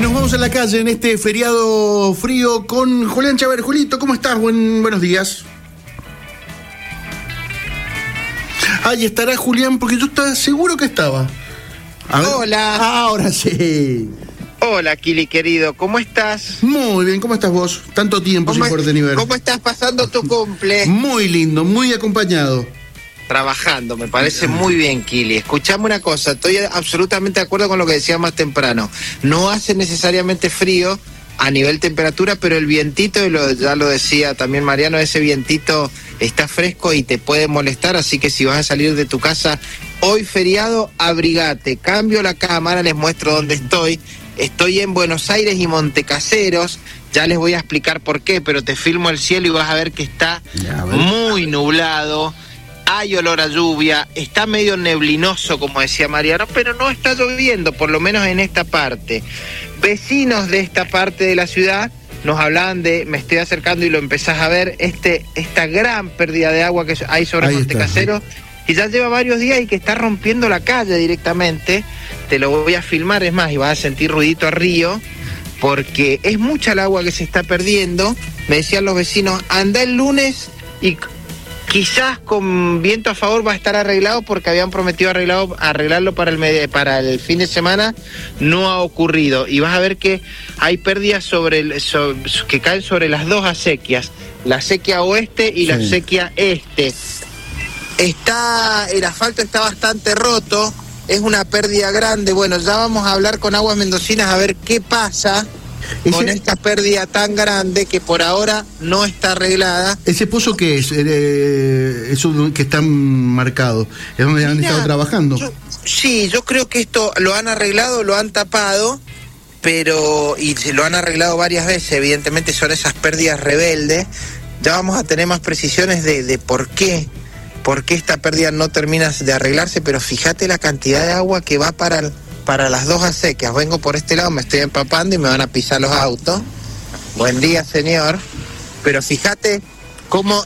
nos vamos a la calle en este feriado frío con Julián Chávez. Julito, ¿cómo estás? Buenos días. Ahí estará Julián, porque yo estaba seguro que estaba. Hola. Ahora sí. Hola, Kili, querido, ¿cómo estás? Muy bien, ¿cómo estás vos? Tanto tiempo sin poderte ni ver. ¿Cómo estás pasando tu cumple? Muy lindo, muy acompañado. Trabajando, me parece muy bien, Kili. Escuchame una cosa, estoy absolutamente de acuerdo con lo que decía más temprano. No hace necesariamente frío a nivel temperatura, pero el vientito, ya lo decía también Mariano, ese vientito está fresco y te puede molestar, así que si vas a salir de tu casa hoy feriado, abrigate. Cambio la cámara, les muestro dónde estoy. Estoy en Buenos Aires y Montecaseros, ya les voy a explicar por qué, pero te filmo el cielo y vas a ver que está muy nublado, hay olor a lluvia, está medio neblinoso, como decía Mariano, pero no está lloviendo, por lo menos en esta parte. Vecinos de esta parte de la ciudad nos hablaban de, me estoy acercando y lo empezás a ver, esta gran pérdida de agua que hay sobre Montecaseros, y ya lleva varios días y que está rompiendo la calle directamente. Te lo voy a filmar, es más, y vas a sentir ruidito a río, porque es mucha el agua que se está perdiendo. Me decían los vecinos, anda el lunes y quizás con viento a favor va a estar arreglado, porque habían prometido arreglarlo para el fin de semana. No ha ocurrido, y vas a ver que hay pérdidas que caen sobre las dos acequias, la acequia oeste y la acequia este. El asfalto está bastante roto, es una pérdida grande. Bueno, ya vamos a hablar con Aguas Mendocinas a ver qué pasa con esta pérdida tan grande que por ahora no está arreglada. ¿Ese pozo qué es? Eso que está marcado, ¿es donde han estado trabajando? Yo creo que esto lo han arreglado, lo han tapado, y se lo han arreglado varias veces. Evidentemente son esas pérdidas rebeldes. Ya vamos a tener más precisiones de por qué esta pérdida no termina de arreglarse, pero fíjate la cantidad de agua que va para las dos acequias. Vengo por este lado, me estoy empapando y me van a pisar los autos. Buen día, señor. Pero fíjate cómo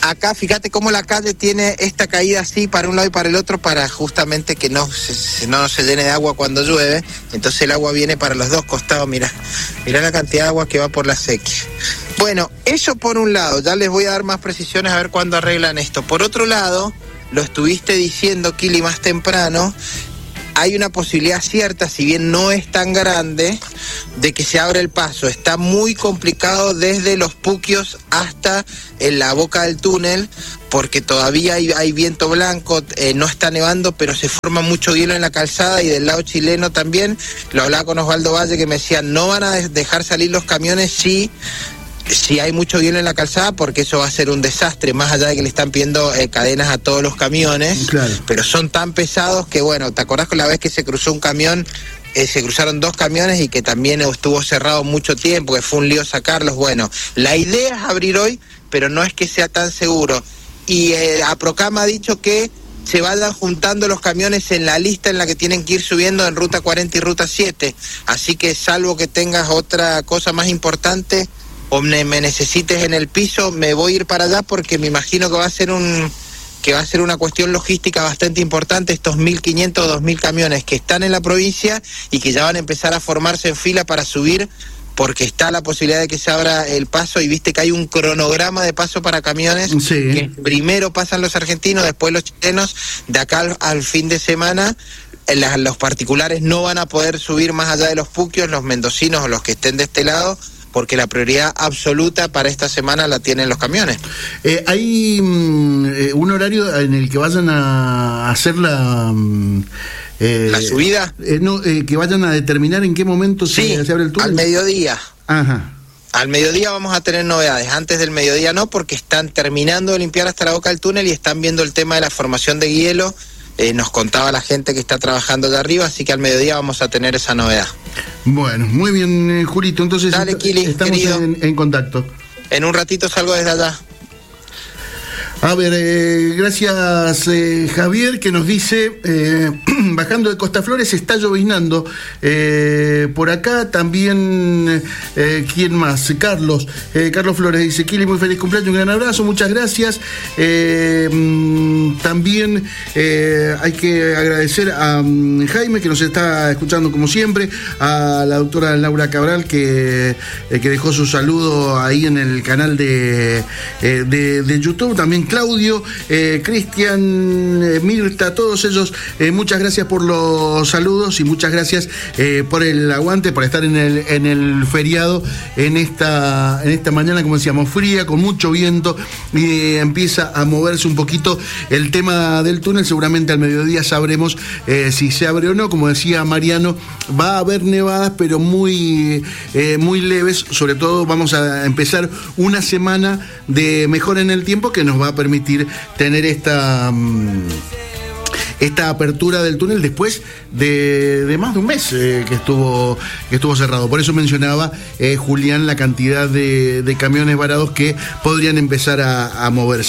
la calle tiene esta caída así para un lado y para el otro, para justamente que no se llene de agua cuando llueve. Entonces el agua viene para los dos costados. Mirá la cantidad de agua que va por la acequia. Bueno, eso por un lado, ya les voy a dar más precisiones a ver cuándo arreglan esto. Por otro lado, lo estuviste diciendo, Kili, más temprano, hay una posibilidad cierta, si bien no es tan grande, de que se abra el paso. Está muy complicado desde Los Puquios hasta en la boca del túnel, porque todavía hay viento blanco, no está nevando, pero se forma mucho hielo en la calzada, y del lado chileno también. Lo hablaba con Osvaldo Valle, que me decía, no van a dejar salir los camiones si hay mucho hielo en la calzada, porque eso va a ser un desastre, más allá de que le están pidiendo cadenas a todos los camiones. Claro. Pero son tan pesados que, bueno, ¿te acordás con la vez que se cruzó un camión? Se cruzaron dos camiones y que también estuvo cerrado mucho tiempo, que fue un lío sacarlos. Bueno, la idea es abrir hoy, pero no es que sea tan seguro. Y APROCAM ha dicho que se vayan juntando los camiones en la lista en la que tienen que ir subiendo en Ruta 40 y Ruta 7. Así que, salvo que tengas otra cosa más importante o me necesites en el piso, me voy a ir para allá, porque me imagino que va a ser una cuestión logística bastante importante, estos 1.500 o 2.000 camiones que están en la provincia y que ya van a empezar a formarse en fila para subir, porque está la posibilidad de que se abra el paso. Y viste que hay un cronograma de paso para camiones, que primero pasan los argentinos, después los chilenos. De acá al fin de semana los particulares no van a poder subir más allá de Los Puquios, los mendocinos o los que estén de este lado, porque la prioridad absoluta para esta semana la tienen los camiones. ¿Hay un horario en el que vayan a hacer la subida? Que vayan a determinar en qué momento se abre el túnel. Al mediodía. Ajá. Al mediodía vamos a tener novedades. Antes del mediodía no, porque están terminando de limpiar hasta la boca del túnel y están viendo el tema de la formación de hielo. Nos contaba la gente que está trabajando de arriba, así que al mediodía vamos a tener esa novedad. Bueno, muy bien, Julito, entonces dale, Kili, estamos en contacto. En un ratito salgo desde allá. A ver, gracias Javier, que nos dice, bajando de Costa Flores está lloviznando, por acá también, ¿quién más? Carlos Flores dice, Kili, muy feliz cumpleaños, un gran abrazo, muchas gracias. También hay que agradecer a Jaime, que nos está escuchando como siempre, a la doctora Laura Cabral, que dejó su saludo ahí en el canal de YouTube, también Claudio, Cristian, Mirta, todos ellos, muchas gracias por los saludos y muchas gracias por el aguante, por estar en el feriado, en esta mañana, como decíamos, fría, con mucho viento, y empieza a moverse un poquito el tema del túnel. Seguramente al mediodía sabremos si se abre o no. Como decía Mariano, va a haber nevadas, pero muy leves. Sobre todo vamos a empezar una semana de mejora en el tiempo que nos va a permitir tener esta apertura del túnel después de más de un mes que estuvo cerrado. Por eso mencionaba Julián la cantidad de camiones varados que podrían empezar a moverse.